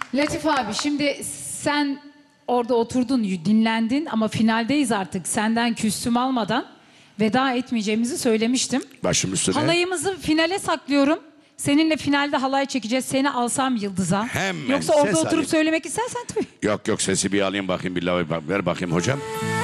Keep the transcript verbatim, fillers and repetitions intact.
Latif abi şimdi sen orada oturdun, dinlendin ama finaldeyiz artık. Senden küstüm almadan veda etmeyeceğimizi söylemiştim. Başım üstüne. Halayımızı finale saklıyorum. Seninle finalde halay çekeceğiz. Seni alsam Yıldız'a. Hemen Yoksa orada ses oturup alayım. söylemek istersen tabii. Yok yok, sesi bir alayım bakayım, bir lava ver bakayım hocam.